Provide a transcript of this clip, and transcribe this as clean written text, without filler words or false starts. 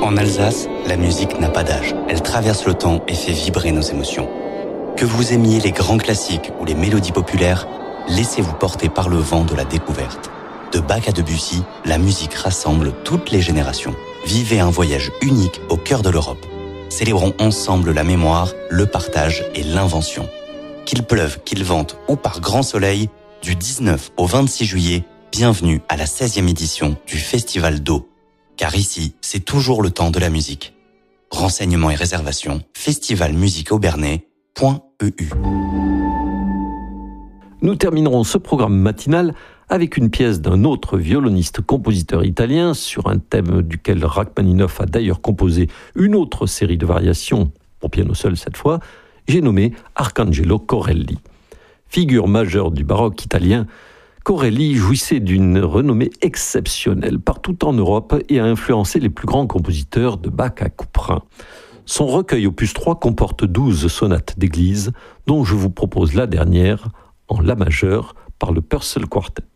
En Alsace, la musique n'a pas d'âge. Elle traverse le temps et fait vibrer nos émotions. Que vous aimiez les grands classiques ou les mélodies populaires, laissez-vous porter par le vent de la découverte. De Bach à Debussy, la musique rassemble toutes les générations. Vivez un voyage unique au cœur de l'Europe. Célébrons ensemble la mémoire, le partage et l'invention. Qu'il pleuve, qu'il vente ou par grand soleil, du 19 au 26 juillet, bienvenue à la 16e édition du Festival d'eau. Car ici, c'est toujours le temps de la musique. Renseignements et réservations, festivalmusiqueaubernais.eu. Nous terminerons ce programme matinal avec une pièce d'un autre violoniste-compositeur italien sur un thème duquel Rachmaninoff a d'ailleurs composé une autre série de variations, pour piano seul cette fois. J'ai nommé Arcangelo Corelli. Figure majeure du baroque italien, Corelli jouissait d'une renommée exceptionnelle partout en Europe et a influencé les plus grands compositeurs de Bach à Couperin. Son recueil opus 3 comporte 12 sonates d'église, dont je vous propose la dernière, en la majeur, par le Purcell Quartet.